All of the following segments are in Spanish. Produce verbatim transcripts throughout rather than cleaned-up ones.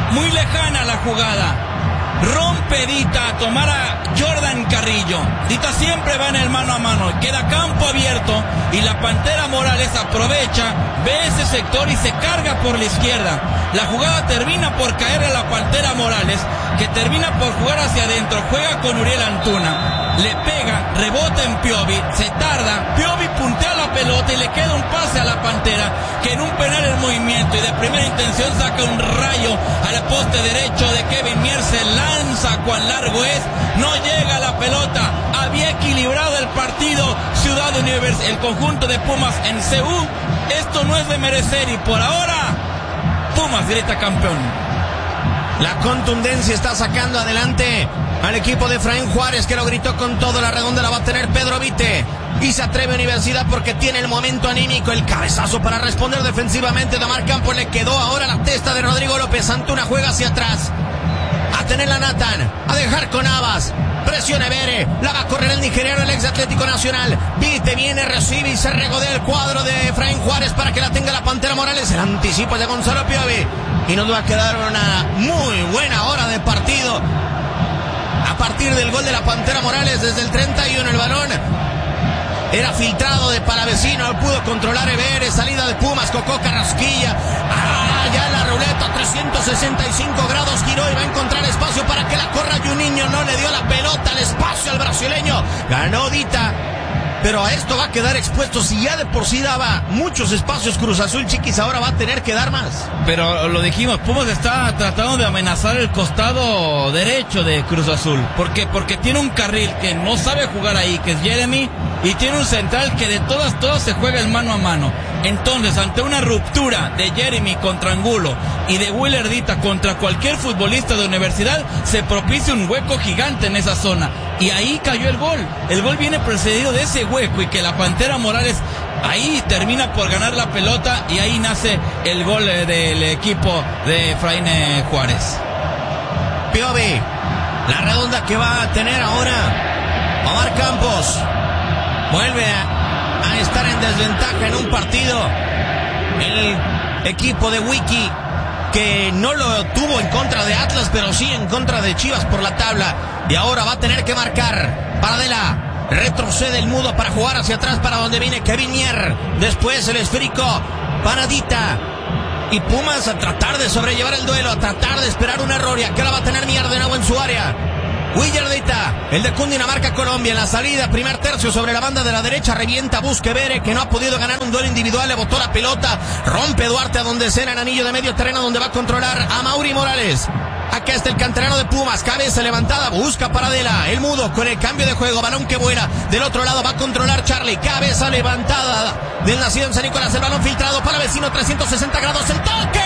muy lejana la jugada. Rompe Dita a tomar a Jordan Carrillo. Dita siempre va en el mano a mano. Queda campo abierto y la Pantera Morales aprovecha, ve ese sector y se carga por la izquierda. La jugada termina por caer a la Pantera Morales, que termina por jugar hacia adentro. Juega con Uriel Antuna. Le pega, rebota en Piovi, se tarda. Piovi puntea la pelota y le queda un pase a la Pantera, que en un penal en movimiento y de primera intención saca un rayo al poste derecho de Kevin Mier. Se lanza cuán largo es, no llega la pelota. Había equilibrado el partido Ciudad Universitaria, el conjunto de Pumas en C U. Esto no es de merecer y por ahora Pumas grita campeón. La contundencia está sacando adelante al equipo de Efraín Juárez, que lo gritó con todo. La redonda la va a tener Pedro Vite. Y se atreve Universidad porque tiene el momento anímico. El cabezazo para responder defensivamente. Damar Campos le quedó ahora la testa de Rodrigo López. Antuna juega hacia atrás. A tenerla Nathan. A dejar con Abas. Presiona Bere. La va a correr el nigeriano, el ex Atlético Nacional. Vite viene, recibe y se regodea el cuadro de Efraín Juárez para que la tenga la Pantera Morales. El anticipo de Gonzalo Piovi. Y nos va a quedar una muy buena hora de partido. A partir del gol de la Pantera Morales desde el treinta y uno, el balón era filtrado de Palavecino, pudo controlar Everes, salida de Pumas, Cocó Carrasquilla. Ah, ya la ruleta, trescientos sesenta y cinco grados giró y va a encontrar espacio para que la corra Juninho. No le dio la pelota al espacio al brasileño. Ganó Dita. Pero a esto va a quedar expuesto. Si ya de por sí daba muchos espacios Cruz Azul, Chiquis, ahora va a tener que dar más. Pero lo dijimos, Pumas está tratando de amenazar el costado derecho de Cruz Azul. ¿Por qué? Porque tiene un carril que no sabe jugar ahí, que es Jeremy, y tiene un central que de todas, todas se juega el mano a mano. Entonces, ante una ruptura de Jeremy contra Angulo y de Willer Dita contra cualquier futbolista de Universidad, se propicia un hueco gigante en esa zona. Y ahí cayó el gol. El gol viene precedido de ese hueco y que la Pantera Morales ahí termina por ganar la pelota y ahí nace el gol del equipo de Efraín Juárez. Piovi, la redonda que va a tener ahora Omar Campos. Vuelve a, a estar en desventaja en un partido el equipo de Wiki, que no lo tuvo en contra de Atlas, pero sí en contra de Chivas por la tabla. Y ahora va a tener que marcar. Paradela retrocede el mudo para jugar hacia atrás para donde viene Kevin Mier. Después el esférico para Dita. Y Pumas a tratar de sobrellevar el duelo, a tratar de esperar un error. Y acá la va a tener Mier de nuevo en su área. Willer Dita, el de Cundinamarca, Colombia, en la salida, primer tercio sobre la banda de la derecha, revienta Busquevere, que no ha podido ganar un duelo individual, le botó la pelota, rompe Duarte a donde cena en anillo de medio terreno, donde va a controlar a Mauri Morales. Acá está el canterano de Pumas, cabeza levantada, busca Paradela, el mudo con el cambio de juego, balón que vuela, del otro lado va a controlar Charlie, cabeza levantada del nacido en San Nicolás, el balón filtrado para vecino, trescientos sesenta grados, el toque,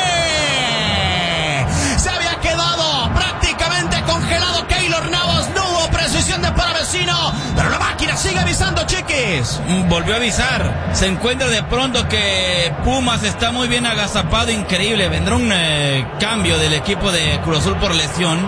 se había quedado prácticamente congelado Keylor Navas, no hubo precisión de Paravecino, pero la máquina sigue avisando, Chiquis. Volvió a avisar, se encuentra de pronto que Pumas está muy bien agazapado, increíble, vendrá un eh, cambio del equipo de Cruz Azul por lesión.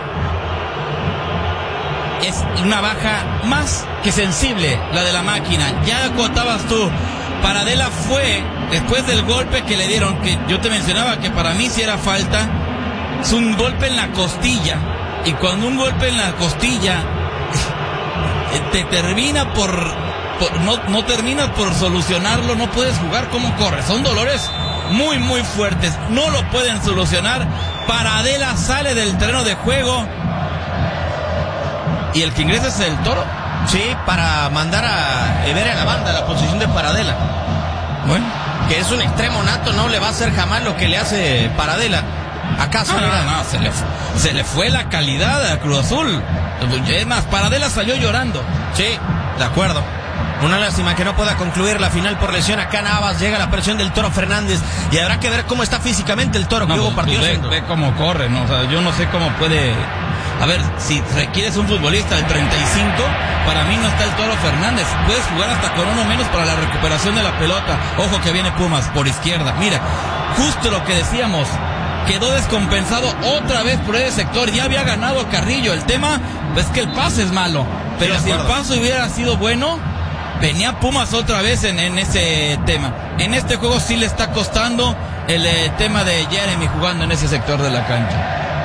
Es una baja más que sensible la de la máquina, ya acotabas tú. Paradela fue, después del golpe que le dieron, que yo te mencionaba que para mí si era falta, es un golpe en la costilla, y cuando un golpe en la costilla te termina por, por no, no terminas por solucionarlo, no puedes jugar como corre, son dolores muy muy fuertes, no lo pueden solucionar. Paradela sale del terreno de juego y el que ingresa es el Toro. Sí, para mandar a Evere a la banda, a la posición de Paradela. Bueno, que es un extremo nato, no le va a hacer jamás lo que le hace Paradela. ¿Acaso? No, no, no, no, se le, se le fue la calidad a Cruz Azul. Es más, Paradela salió llorando. Sí, de acuerdo. Una lástima que no pueda concluir la final por lesión. Acá Navas, llega la presión del Toro Fernández y habrá que ver cómo está físicamente el Toro, no, que pues, hubo partidos. Ve, ve cómo corre, ¿no? O sea, yo no sé cómo puede... A ver, si requieres un futbolista del treinta y cinco, para mí no está el Toro Fernández. Puedes jugar hasta con uno menos para la recuperación de la pelota. Ojo que viene Pumas por izquierda. Mira, justo lo que decíamos, quedó descompensado otra vez por ese sector. Ya había ganado Carrillo. El tema es que el pase es malo. Pero sí, si el pase hubiera sido bueno, venía Pumas otra vez en, en ese tema. En este juego sí le está costando el eh, tema de Jeremy jugando en ese sector de la cancha.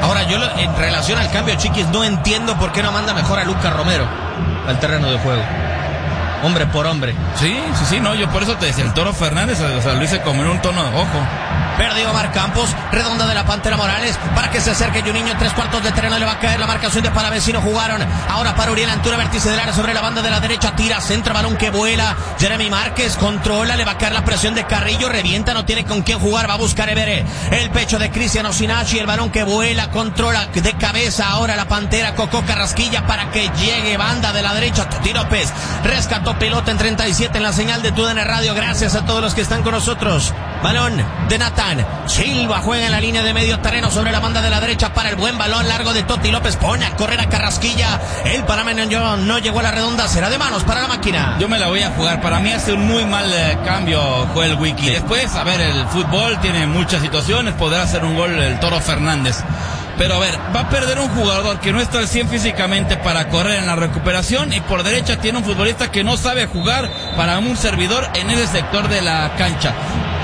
Ahora, yo lo, en relación al cambio, Chiquis, no entiendo por qué no manda mejor a Lucas Romero al terreno de juego. Hombre por hombre. Sí, sí, sí, no, yo por eso te decía, el Toro Fernández, o sea, lo hice como en un tono de ojo. Perdió Omar Campos, redonda de la Pantera Morales, para que se acerque Juninho, tres cuartos de terreno, le va a caer la marcación de Palavecino, jugaron, ahora para Uriel Antuna, vértice del área sobre la banda de la derecha, tira, centro, balón que vuela, Jeremy Márquez, controla, le va a caer la presión de Carrillo, revienta, no tiene con quién jugar, va a buscar Evere, el pecho de Cristian Osinachi, el balón que vuela, controla de cabeza, ahora la Pantera, Cocó Carrasquilla, para que llegue, banda de la derecha, Toti López, rescató pelota en treinta y siete en la señal de T U D N Radio, gracias a todos los que están con nosotros, balón de Natán Silva, juega en la línea de medio terreno sobre la banda de la derecha para el buen balón largo de Toti López, pone a correr a Carrasquilla, el panameño no, no llegó a la redonda, será de manos para la máquina. Yo me la voy a jugar, para mí hace un muy mal eh, cambio Joel Wiki. Sí. Después, a ver, el fútbol tiene muchas situaciones, podrá hacer un gol el Toro Fernández. Pero a ver, va a perder un jugador que no está al cien físicamente para correr en la recuperación, y por derecha tiene un futbolista que no sabe jugar para un servidor en ese sector de la cancha.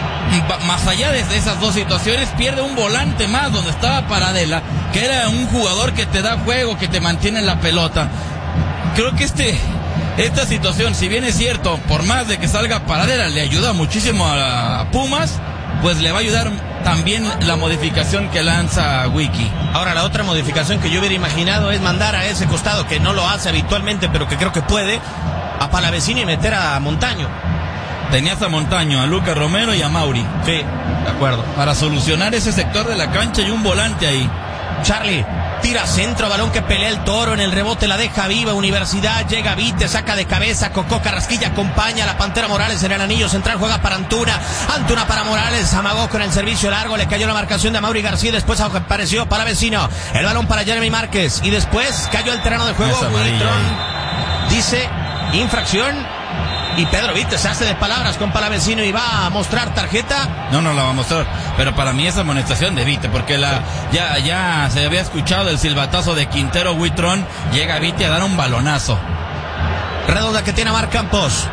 Más allá de esas dos situaciones, pierde un volante más donde estaba Paradela, que era un jugador que te da juego, que te mantiene en la pelota. Creo que este esta situación, si bien es cierto, por más de que salga Paradela, le ayuda muchísimo a, a Pumas, pues le va a ayudar también la modificación que lanza Wiki. Ahora, la otra modificación que yo hubiera imaginado es mandar a ese costado, que no lo hace habitualmente, pero que creo que puede, a Palavecino y meter a Montaño. Tenías a Montaño, a Lucas Romero y a Mauri. Sí, de acuerdo. Para solucionar ese sector de la cancha y un volante ahí. Charlie, tira centro, balón que pelea el Toro, en el rebote la deja viva, Universidad, llega Vite, saca de cabeza, Cocó Carrasquilla acompaña a la Pantera Morales en el anillo central, juega para Antuna, Antuna para Morales, amagó con el servicio largo, le cayó la marcación de Mauri García, después apareció Palavecino, el balón para Jeremy Márquez, y después cayó el terreno de juego, Wiltron dice, infracción, y Pedro Vite se hace de palabras con Palavecino y va a mostrar tarjeta. No, no la va a mostrar, pero para mí es amonestación de Vite, porque la ya ya se había escuchado el silbatazo de Quintero Huitrón, llega Vite a dar un balonazo. Redonda que tiene Omar Campos.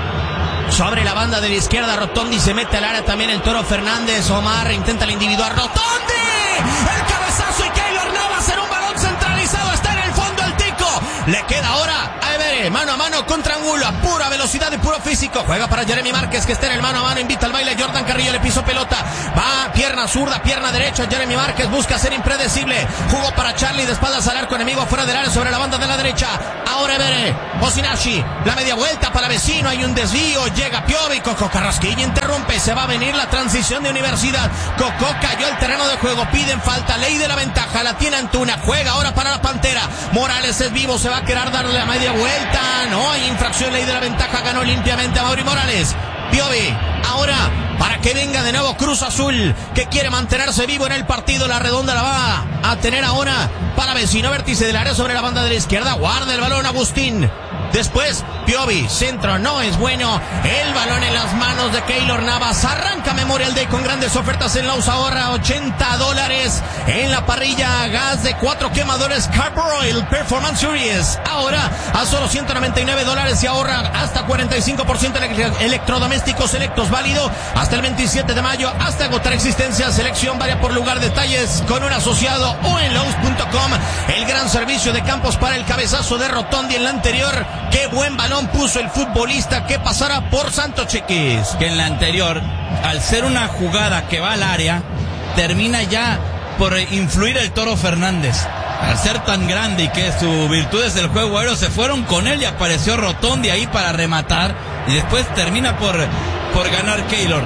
Sobre la banda de la izquierda, Rotondi se mete al área también el Toro Fernández. Omar intenta el individual. ¡Rotondi! El cabezazo y Keylor Navas en un balón centralizado. Está en el fondo el Tico. Le queda ahora a Evere. Mano a mano contra Angulo. A pura velocidad y puro físico. Juega para Jeremy Márquez que está en el mano a mano. Invita al baile. Jordan Carrillo le pisó pelota. Va pierna zurda, pierna derecha. Jeremy Márquez busca ser impredecible. Jugó para Charlie de espaldas al arco enemigo fuera del área sobre la banda de la derecha. Ahora Evere. Osinachi. La media vuelta para Vecino. Hay un desvío. Llega Piovi. Cocó Carrasquilla interrumpe. Se va a venir la transición de Universidad. Cocó cayó al terreno de juego. Piden falta. Ley de la ventaja. La tiene Antuna. Juega ahora para la Pantera. Morales es vivo. Se va a querer darle la media vuelta. No hay infracción. Ley de la ventaja. Ganó limpiamente a Mauri Morales. Piovi. Ahora para que venga de nuevo Cruz Azul, que quiere mantenerse vivo en el partido. La redonda la va a tener ahora para Vecino. Vértice del área sobre la banda de la izquierda. Guarda el balón Agustín. Después, Piovi, centro, no es bueno. El balón en las manos de Keylor Navas. Arranca Memorial Day con grandes ofertas en Laus. Ahorra ochenta dólares en la parrilla. Gas de cuatro quemadores Carburoil Performance Series. Ahora a solo ciento noventa y nueve dólares y ahorra hasta cuarenta y cinco por ciento en electrodomésticos selectos. Válido hasta el veintisiete de mayo. Hasta agotar existencia. Selección varia por lugar. Detalles con un asociado o en Laus punto com. El gran servicio de campos para el cabezazo de Rotondi en la anterior. Qué buen balón puso el futbolista que pasara por Santos, Chiquis. Que en la anterior, al ser una jugada que va al área, termina ya por influir el Toro Fernández. Al ser tan grande y que sus virtudes del juego aéreo se fueron con él y apareció Rotondi ahí para rematar. Y después termina por, por ganar Keylor.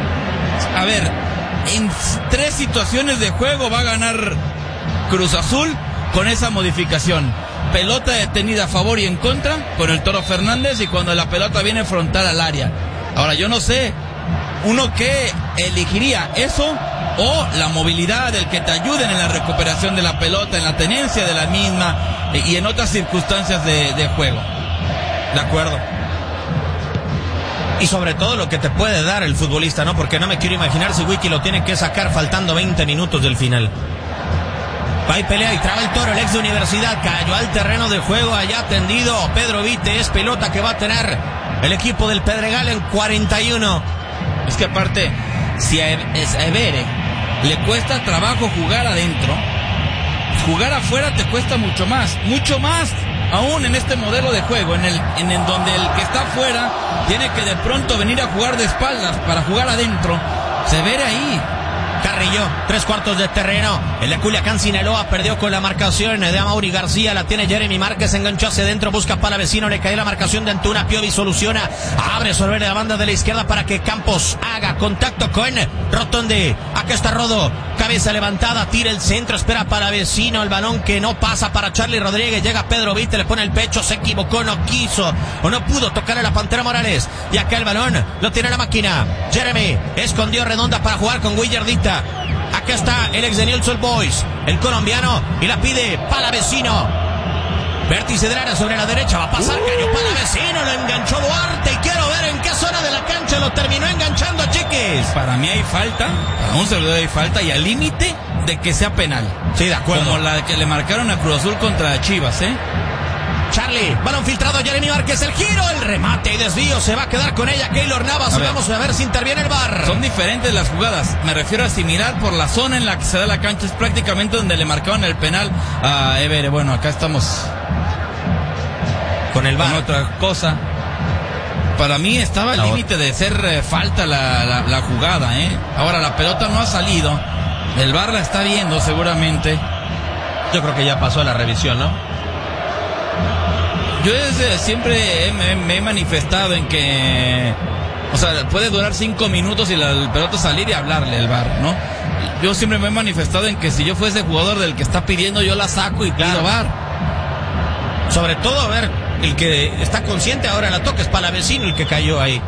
A ver, en tres situaciones de juego va a ganar Cruz Azul con esa modificación. Pelota detenida a favor y en contra con el Toro Fernández y cuando la pelota viene frontal al área. Ahora yo no sé, uno que elegiría eso o la movilidad del que te ayuden en la recuperación de la pelota, en la tenencia de la misma y en otras circunstancias de, de juego. De acuerdo. Y sobre todo lo que te puede dar el futbolista, ¿no? Porque no me quiero imaginar si Wiki lo tiene que sacar faltando veinte minutos del final. Va y pelea y traba el Toro, el ex de Universidad, cayó al terreno de juego allá tendido. Pedro Vite, es pelota que va a tener el equipo del Pedregal en cuarenta y uno. Es que aparte, si a Evere le cuesta trabajo jugar adentro, jugar afuera te cuesta mucho más, mucho más, aún en este modelo de juego, en el, en el donde el que está afuera tiene que de pronto venir a jugar de espaldas para jugar adentro. Se ve ahí. Carrillo, tres cuartos de terreno. El de Culiacán, Sinaloa, perdió con la marcación de Amaury García. La tiene Jeremy Márquez, enganchó hacia adentro, busca para vecino, le cae la marcación de Antuna. Piovi soluciona, abre sobre la banda de la izquierda para que Campos haga contacto con Rotondi. Acá está Rodo, cabeza levantada, tira el centro, espera para vecino. El balón que no pasa para Charlie Rodríguez. Llega Pedro Vite, le pone el pecho, se equivocó, no quiso o no pudo tocar a la Pantera Morales. Y acá el balón lo tiene la máquina. Jeremy escondió redonda para jugar con Guillardita. Acá está el ex de Newell's Old Boys, el colombiano, y la pide Palavecino. Vértice del área sobre la derecha, va a pasar, cayó Palavecino, lo enganchó Duarte y quiero ver en qué zona de la cancha lo terminó enganchando, Chiquis. Para mí hay falta, para un servidor hay falta y al límite de que sea penal. Sí, de acuerdo. Como la que le marcaron a Cruz Azul contra Chivas, ¿eh? Charlie, balón filtrado, Jeremy Márquez, el giro, el remate y desvío, se va a quedar con ella Keylor Navas, a y vamos a ver si interviene el V A R. Son diferentes las jugadas, me refiero a similar por la zona en la que se da la cancha, es prácticamente donde le marcaron el penal a Evere. Bueno, acá estamos con el V A R. Con otra cosa. Para mí estaba al límite de ser eh, falta la, la, la jugada, ¿eh? Ahora la pelota no ha salido, el V A R la está viendo seguramente. Yo creo que ya pasó la revisión, ¿no? Yo desde siempre he, me, me he manifestado en que, o sea, puede durar cinco minutos y la, la pelota salir y hablarle al V A R, ¿no? Yo siempre me he manifestado en que si yo fuese jugador del que está pidiendo, yo la saco y pido V A R. Sobre todo, a ver, el que está consciente ahora la toca es Palavecino, el que cayó ahí.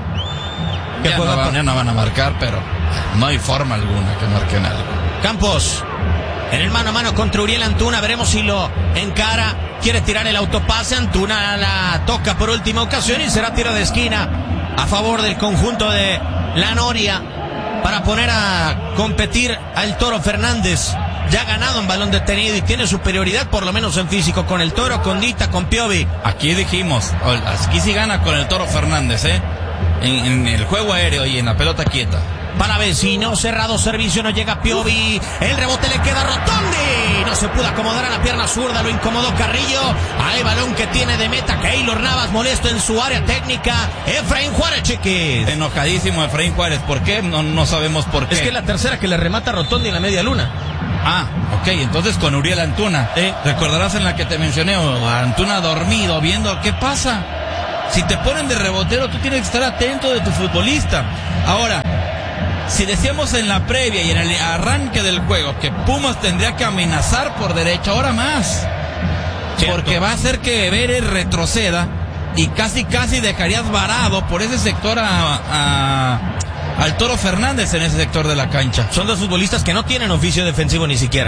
Ya no, van, ya no van a marcar, pero no hay forma alguna que marquen algo. Campos, en el mano a mano contra Uriel Antuna, veremos si lo encara, quiere tirar el autopase, Antuna la toca por última ocasión y será tiro de esquina a favor del conjunto de La Noria para poner a competir al Toro Fernández. Ya ha ganado en balón detenido y tiene superioridad por lo menos en físico con el Toro, con Dita, con Piovi. Aquí dijimos, aquí sí gana con el Toro Fernández, ¿eh? En, en el juego aéreo y en la pelota quieta. Palavecino, cerrado servicio, no llega Piovi, el rebote le queda a Rotondi, no se pudo acomodar a la pierna zurda, lo incomodó Carrillo, hay balón que tiene de meta Keylor Navas, molesto en su área técnica, Efraín Juárez, Chiquis. Enojadísimo Efraín Juárez, ¿por qué? No, no sabemos por qué. Es que es la tercera que le remata a Rotondi en la media luna. Ah, ok, entonces con Uriel Antuna, ¿eh? Recordarás en la que te mencioné, Antuna dormido, viendo qué pasa. Si te ponen de rebotero, tú tienes que estar atento de tu futbolista. Ahora, si decíamos en la previa y en el arranque del juego que Pumas tendría que amenazar por derecha, ahora más. Cierto. Porque va a hacer que Evere retroceda y casi casi dejarías varado por ese sector a, a, al Toro Fernández en ese sector de la cancha. Son dos futbolistas que no tienen oficio defensivo ni siquiera.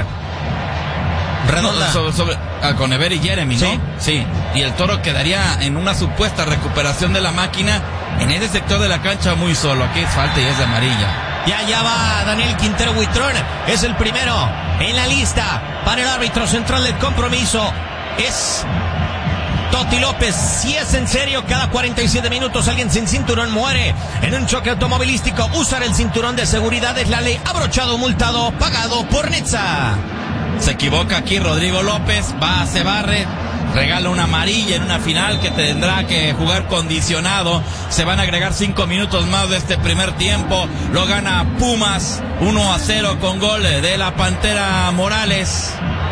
Redonda. No, sobre, sobre, ah, con Evere y Jeremy, ¿no? ¿Sí? Sí. Y el Toro quedaría en una supuesta recuperación de la máquina en ese sector de la cancha muy solo. Aquí es falta y es de amarilla. Y allá va Daniel Quintero Huitrón, es el primero en la lista para el árbitro central del compromiso. Es Toti López. Si es en serio, cada cuarenta y siete minutos alguien sin cinturón muere en un choque automovilístico. Usar el cinturón de seguridad es la ley. Abrochado, multado, pagado por Netza. Se equivoca aquí Rodrigo López, va, se barre, regala una amarilla en una final que tendrá que jugar condicionado. Se van a agregar cinco minutos más de este primer tiempo. Lo gana Pumas uno a cero con gol de la Pantera Morales.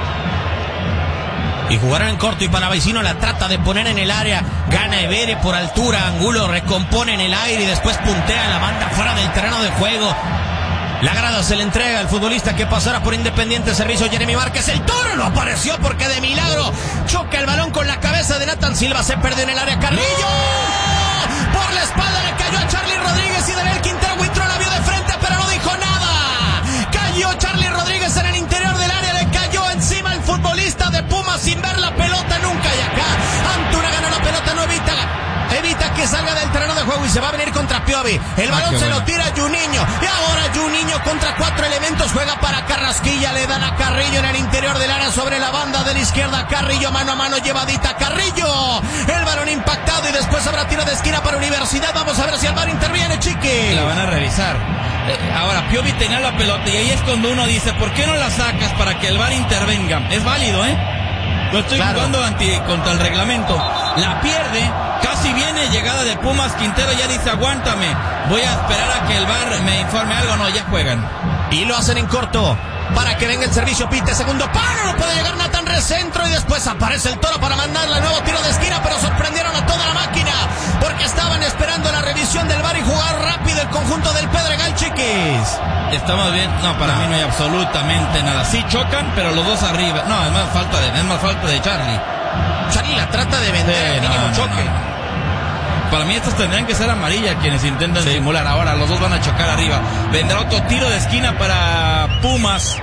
Y jugará en corto y Palavecino la trata de poner en el área. Gana Evere por altura, Angulo recompone en el aire y después puntea la banda fuera del terreno de juego. La grada se le entrega al futbolista que pasará por Independiente. Servicio Jeremy Márquez. El Toro no apareció porque de milagro choca el balón con la cabeza de Nathan Silva. Se perdió en el área. Carrillo. Por la espalda le cayó a Charlie Rodríguez y Daniel Quintero Huitrón la vio de frente pero no dijo nada. Cayó Charlie Rodríguez en el interior del área. Le cayó encima el futbolista de Pumas sin ver la pelota nunca. Y acá Antuna ganó la pelota, no evita. Evita que salga del terreno de juego y se va a venir contra Piovi. El balón ah, se bueno. lo tira Juninho. Y ahora Juninho contra cuatro elementos juega para Carrasquilla. Le dan a Carrillo en el interior del área sobre la banda de la izquierda. Carrillo mano a mano llevadita. Carrillo. El balón impactado y después habrá tiro de esquina para Universidad. Vamos a ver si el V A R interviene, Chiqui. La van a revisar. Eh, ahora, Piovi tenía la pelota y ahí es cuando uno dice, ¿por qué no la sacas para que el V A R intervenga? Es válido, ¿eh? Lo estoy claro. jugando anti, contra el reglamento. La pierde, casi viene llegada de Pumas, Quintero ya dice, aguántame, voy a esperar a que el V A R me informe algo. No, ya juegan. Y lo hacen en corto. Para que venga el servicio, Pite, segundo palo, no puede llegar Nathan Recentro y después aparece el Toro para mandarle el nuevo tiro de esquina, pero sorprendieron a toda la máquina porque estaban esperando la revisión del V A R y jugar rápido el conjunto del Pedregal, Chiquis. Estamos bien, no, para no. mí no hay absolutamente nada. Sí chocan, pero los dos arriba. No, es más falta de, es más falta de Charlie. Charlie la trata de vender, sí, mínimo no, choque. No, no. Para mí estos tendrían que ser amarillas quienes intentan sí. simular. Ahora los dos van a chocar arriba. Vendrá otro tiro de esquina para Pumas.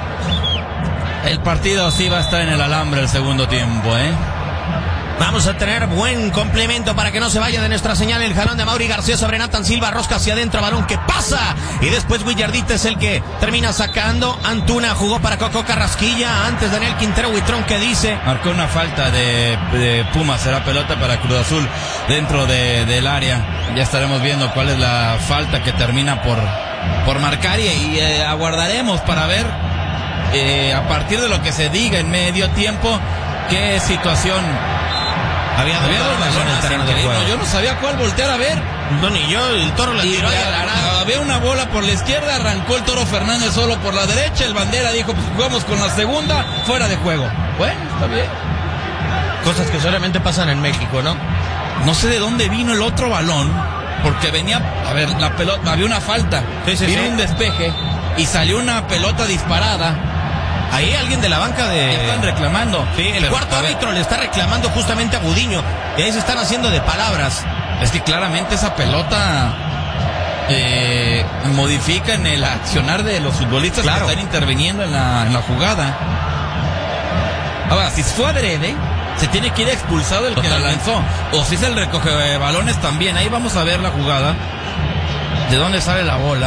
El partido sí va a estar en el alambre el segundo tiempo, ¿eh? Vamos a tener buen complemento para que no se vaya de nuestra señal. El jalón de Mauri García sobre Nathan Silva, rosca hacia adentro, balón que pasa. Y después Willardita es el que termina sacando. Antuna jugó para Coco Carrasquilla. Antes Daniel Quintero Huitrón, que dice. Marcó una falta de, de Pumas, será pelota para Cruz Azul dentro de, del área. Ya estaremos viendo cuál es la falta que termina por, por marcar y, y eh, aguardaremos para ver eh, a partir de lo que se diga en medio tiempo qué situación. Había dos balones en el terreno de juego. Yo no sabía cuál voltear a ver. No, ni yo, el Toro le tiró ahí a la arada. Había una bola por la izquierda, arrancó el Toro Fernández solo por la derecha, el Bandera dijo, pues jugamos con la segunda, fuera de juego. Bueno, está bien. Cosas que solamente pasan en México, ¿no? No sé de dónde vino el otro balón, porque venía, a ver, la pelota, había una falta, sí, sí, vino sí. un despeje y salió una pelota disparada. Ahí alguien de la banca de... Están reclamando. Sí, el Pero, cuarto árbitro le está reclamando justamente a Gudiño. Y ahí se están haciendo de palabras. Es que claramente esa pelota eh, modifica en el accionar de los futbolistas claro. que están interviniendo en la, en la jugada. Ahora, si fue adrede, se tiene que ir expulsado el Totalmente. que la lanzó. O si es el recoge de balones también. Ahí vamos a ver la jugada. ¿De dónde sale la bola?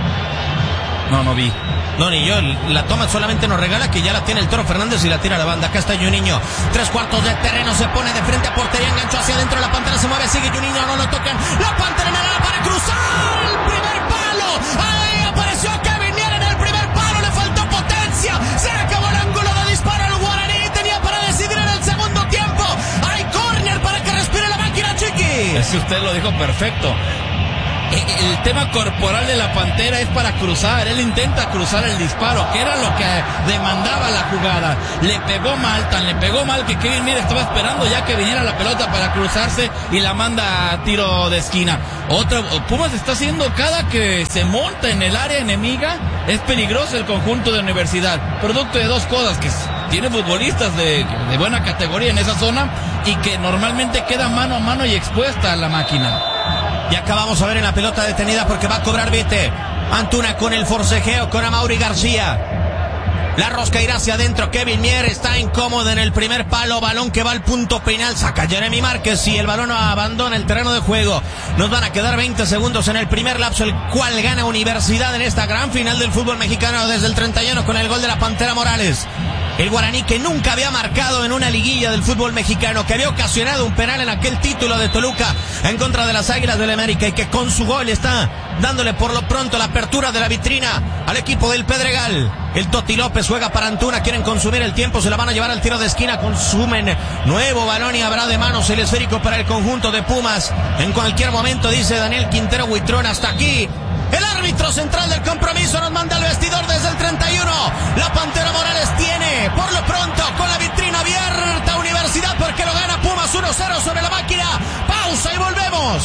No, no vi. No, ni yo, la toma solamente nos regala que ya la tiene el Toro Fernández y la tira a la banda. Acá está Juninho, tres cuartos de terreno, se pone de frente a portería, enganchó hacia adentro, la Pantera se mueve, sigue Juninho, no lo tocan, la Pantera en el área para cruzar el primer palo, ahí apareció Kevin Mier en el primer palo, le faltó potencia, se acabó el ángulo de disparo, el Guaraní tenía para decidir en el segundo tiempo, hay córner para que respire la máquina, Chiqui. Es que usted lo dijo perfecto. El tema corporal de la Pantera es para cruzar, él intenta cruzar el disparo, que era lo que demandaba la jugada. Le pegó mal, tan le pegó mal que Kevin Mier estaba esperando ya que viniera la pelota para cruzarse y la manda a tiro de esquina. Otra, Pumas está haciendo cada que se monta en el área enemiga, es peligroso el conjunto de Universidad, producto de dos cosas, que tiene futbolistas de, de buena categoría en esa zona y que normalmente queda mano a mano y expuesta a la máquina. Y acá vamos a ver en la pelota detenida porque va a cobrar Vite. Antuna con el forcejeo con Amaury García. La rosca irá hacia adentro. Kevin Mier está incómodo en el primer palo. Balón que va al punto penal. Saca Jeremy Márquez y el balón abandona el terreno de juego. Nos van a quedar veinte segundos en el primer lapso, el cual gana Universidad en esta gran final del fútbol mexicano desde el treinta y uno con el gol de la Pantera Morales. El Guaraní, que nunca había marcado en una liguilla del fútbol mexicano, que había ocasionado un penal en aquel título de Toluca en contra de las Águilas del América y que con su gol está dándole por lo pronto la apertura de la vitrina al equipo del Pedregal. El Toti López juega para Antuna, quieren consumir el tiempo, se la van a llevar al tiro de esquina, consumen nuevo balón y habrá de manos el esférico para el conjunto de Pumas. En cualquier momento, dice Daniel Quintero Huitrón, hasta aquí. El árbitro central del compromiso nos manda al vestidor desde el treinta y uno. La Pantera Morales tiene, por lo pronto, con la vitrina abierta Universidad porque lo gana Pumas uno cero sobre la máquina. Pausa y volvemos.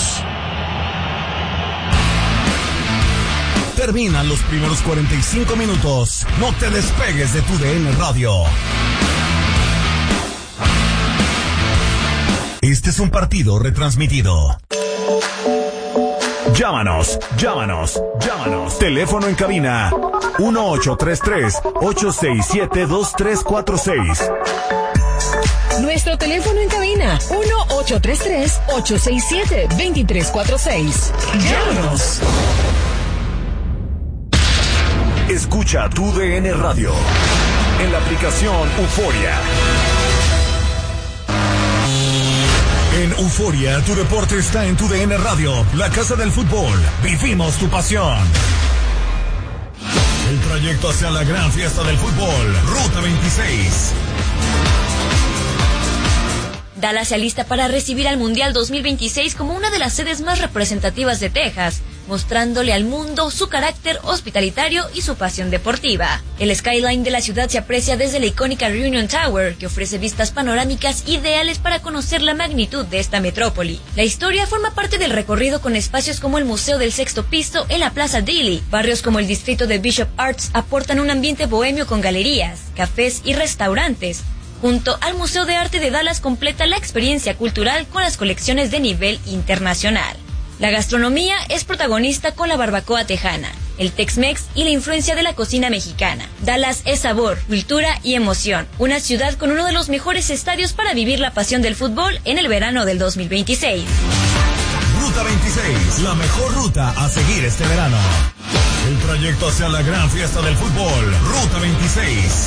Terminan los primeros cuarenta y cinco minutos. No te despegues de tu D N Radio. Este es un partido retransmitido. Llámanos, llámanos, llámanos. Teléfono en cabina uno ocho tres tres, ocho seis siete, dos tres cuatro seis. Nuestro teléfono en cabina uno ocho tres tres, ocho seis siete, dos tres cuatro seis. Llámanos. Escucha tu D N Radio en la aplicación Euforia. En Euforia, tu deporte está en tu D N Radio, la casa del fútbol. Vivimos tu pasión. trayecto hacia la gran fiesta del fútbol, Ruta veintiséis. Dallas se alista para recibir al Mundial dos mil veintiséis como una de las sedes más representativas de Texas, mostrándole al mundo su carácter hospitalitario y su pasión deportiva. El skyline de la ciudad se aprecia desde la icónica Reunion Tower, que ofrece vistas panorámicas ideales para conocer la magnitud de esta metrópoli. La historia forma parte del recorrido con espacios como el Museo del Sexto Piso en la Plaza Daly. Barrios como el distrito de Bishop Arts aportan un ambiente bohemio con galerías, cafés y restaurantes. Junto al Museo de Arte de Dallas completa la experiencia cultural con las colecciones de nivel internacional. La gastronomía es protagonista con la barbacoa tejana, el Tex-Mex y la influencia de la cocina mexicana. Dallas es sabor, cultura y emoción. Una ciudad con uno de los mejores estadios para vivir la pasión del fútbol en el verano del dos mil veintiséis. Ruta veintiséis, la mejor ruta a seguir este verano. El trayecto hacia la gran fiesta del fútbol, Ruta veintiséis.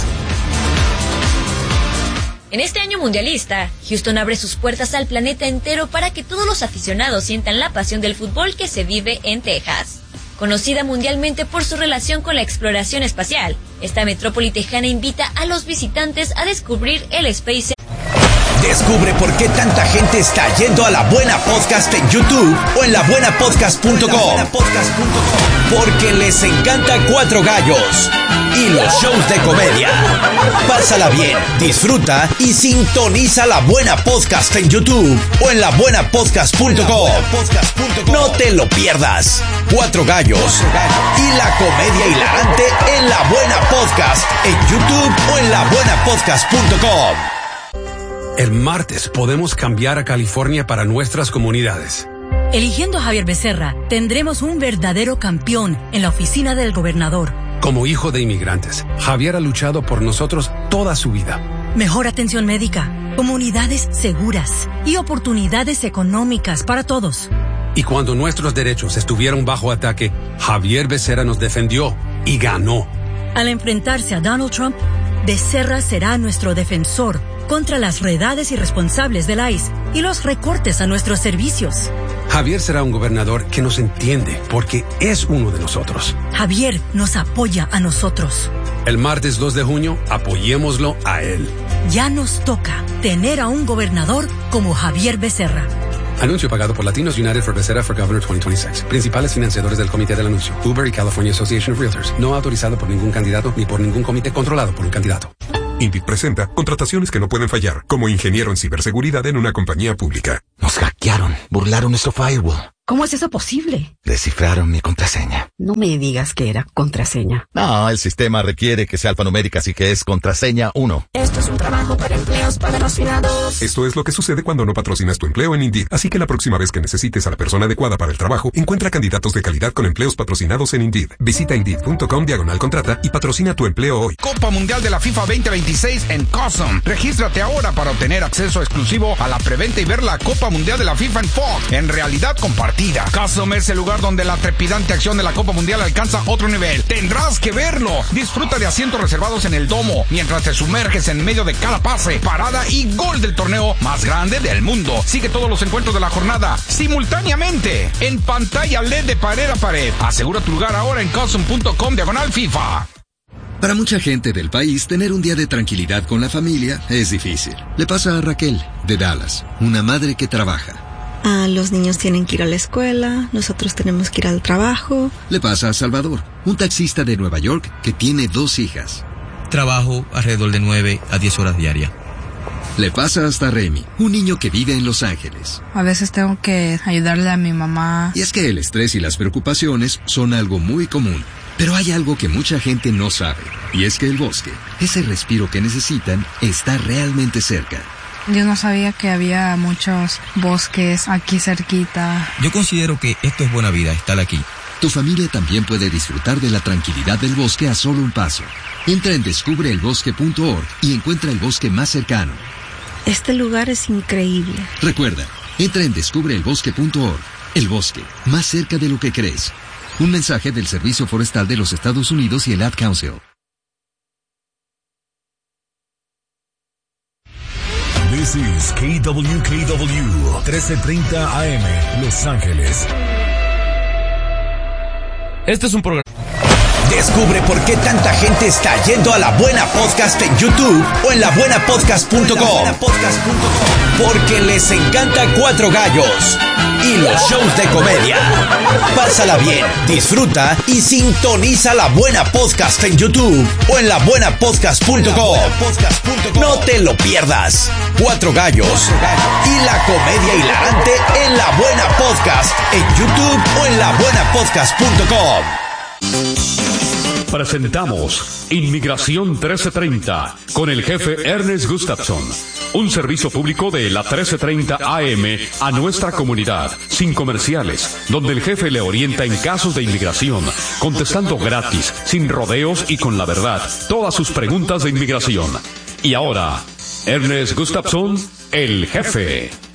En este año mundialista, Houston abre sus puertas al planeta entero para que todos los aficionados sientan la pasión del fútbol que se vive en Texas. Conocida mundialmente por su relación con la exploración espacial, esta metrópoli tejana invita a los visitantes a descubrir el Space. Descubre por qué tanta gente está yendo a La Buena Podcast en YouTube o en la buena podcast punto com. Porque les encanta Cuatro Gallos y los shows de comedia. Pásala bien, disfruta y sintoniza La Buena Podcast en YouTube o en la buena podcast punto com. No te lo pierdas. Cuatro Gallos y la comedia hilarante en La Buena Podcast en YouTube o en la buena podcast punto com. El martes podemos cambiar a California para nuestras comunidades. Eligiendo a Javier Becerra, tendremos un verdadero campeón en la oficina del gobernador. Como hijo de inmigrantes, Javier ha luchado por nosotros toda su vida. Mejor atención médica, comunidades seguras y oportunidades económicas para todos. Y cuando nuestros derechos estuvieron bajo ataque, Javier Becerra nos defendió y ganó. Al enfrentarse a Donald Trump, Becerra será nuestro defensor contra las redades irresponsables del I C E y los recortes a nuestros servicios. Javier será un gobernador que nos entiende porque es uno de nosotros. Javier nos apoya a nosotros. El martes dos de junio, apoyémoslo a él. Ya nos toca tener a un gobernador como Javier Becerra. Anuncio pagado por Latinos United for Becerra for Governor veinte veintiséis. Principales financiadores del comité del anuncio. Uber y California Association of Realtors. No autorizado por ningún candidato ni por ningún comité controlado por un candidato. Indeed presenta contrataciones que no pueden fallar, como ingeniero en ciberseguridad en una compañía pública. Nos hackearon, burlaron nuestro firewall. ¿Cómo es eso posible? Descifraron mi contraseña. No me digas que era contraseña. No, el sistema requiere que sea alfanumérica, así que es contraseña uno. Esto es un trabajo para empleos patrocinados. Esto es lo que sucede cuando no patrocinas tu empleo en Indeed. Así que la próxima vez que necesites a la persona adecuada para el trabajo, encuentra candidatos de calidad con empleos patrocinados en Indeed. Visita Indeed.com diagonal contrata y patrocina tu empleo hoy. Copa Mundial de la FIFA veinte veintiséis en Custom. Regístrate ahora para obtener acceso exclusivo a la preventa y ver la Copa Mundial de la FIFA en Fox, en realidad compartida. Custom es el lugar donde la trepidante acción de la Copa Mundial alcanza otro nivel. Tendrás que verlo. Disfruta de asientos reservados en el domo mientras te sumerges en medio de cada pase, parada y gol del torneo más grande del mundo. Sigue todos los encuentros de la jornada simultáneamente en pantalla L E D de pared a pared. Asegura tu lugar ahora en custom punto com diagonal FIFA. Para mucha gente del país, tener un día de tranquilidad con la familia es difícil. Le pasa a Raquel, de Dallas, una madre que trabaja. Ah, los niños tienen que ir a la escuela, nosotros tenemos que ir al trabajo. Le pasa a Salvador, un taxista de Nueva York que tiene dos hijas. Trabajo alrededor de nueve a diez horas diarias. Le pasa hasta Remy, un niño que vive en Los Ángeles. A veces tengo que ayudarle a mi mamá. Y es que el estrés y las preocupaciones son algo muy común. Pero hay algo que mucha gente no sabe, y es que el bosque, ese respiro que necesitan, está realmente cerca. Yo no sabía que había muchos bosques aquí cerquita. Yo considero que esto es buena vida, estar aquí. Tu familia también puede disfrutar de la tranquilidad del bosque a solo un paso. Entra en descubre el bosque punto org y encuentra el bosque más cercano. Este lugar es increíble. Recuerda, entra en descubre el bosque punto org. El bosque, más cerca de lo que crees. Un mensaje del Servicio Forestal de los Estados Unidos y el Ad Council. This is K W K W, trece treinta A M, Los Ángeles. Este es un programa. Descubre por qué tanta gente está yendo a La Buena Podcast en YouTube o en la buena podcast punto com. Porque les encanta Cuatro Gallos y los shows de comedia. Pásala bien, disfruta y sintoniza La Buena Podcast en YouTube o en la buena podcast punto com. No te lo pierdas. Cuatro Gallos y la comedia hilarante en La Buena Podcast en YouTube o en la buena podcast punto com. Presentamos Inmigración trece treinta con el jefe Ernest Gustafson. Un servicio público de la trece treinta A M a nuestra comunidad, sin comerciales, donde el jefe le orienta en casos de inmigración, contestando gratis, sin rodeos y con la verdad, todas sus preguntas de inmigración. Y ahora, Ernest Gustafson, el jefe.